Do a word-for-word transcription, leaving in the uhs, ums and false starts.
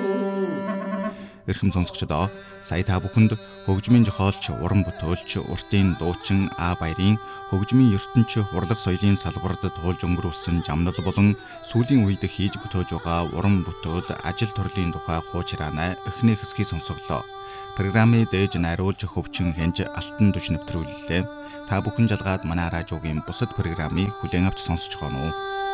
Эрхэм сонсогчдоо сая та бүхэнд хөгжмийн зохиолч, уран бүтээлч, уртын дуучин А Баярын хөгжмийн ертөнц урлаг соёлын салбарт туулж өнгөрүүлсэн жамнал болон сүүлийн үед хийж бүтээж байгаа уран бүтээл, ажил төрлийн тухай хуучраанаа эхний хэсгийг сонсголоо. Программыг дээж найруулж хөгжин хянж алтан түш нэвтрүүллээ. Та бүхэн жалгаад манай радиогийн бусад программыг хүлээн авч сонсож байгаа нь уу?